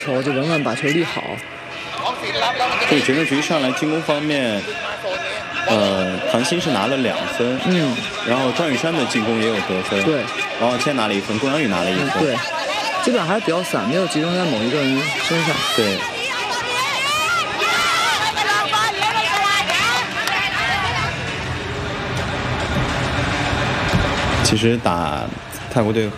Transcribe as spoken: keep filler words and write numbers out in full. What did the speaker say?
球就稳稳把球立好。 对，整个局上来进攻方面，呃，唐鑫是拿了两分， 嗯， 然后庄宇珊的进攻也有得分， 对， 王傲谦拿了一分，龚阳宇拿了一分， 嗯、对，基本上还是比较散，没有集中在某一个人身上。 对。其实打泰国队。